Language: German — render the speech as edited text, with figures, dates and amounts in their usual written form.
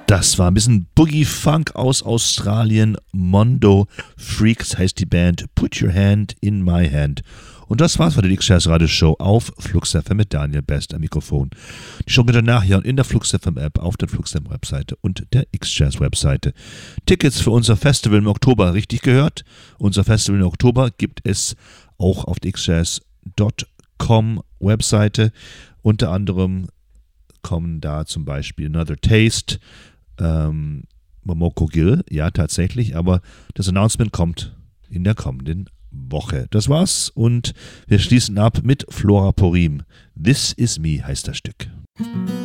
Das war ein bisschen Boogie-Funk aus Australien. Mondo Freaks heißt die Band. Put Your Hand in My Hand. Und das war's für die X-Jazz Radio Show auf Flux FM mit Daniel Best am Mikrofon. Die Show könnt ihr nachhören in der Flux FM App, auf der Flux FM Webseite und der X-Jazz Webseite. Tickets für unser Festival im Oktober, richtig gehört? Unser Festival im Oktober gibt es auch auf der xjazz.com Webseite. Unter anderem kommen da zum Beispiel Another Taste, Momoko Gill, ja tatsächlich, aber das Announcement kommt in der kommenden Woche. Das war's und wir schließen ab mit Flora Purim. This Is Me heißt das Stück.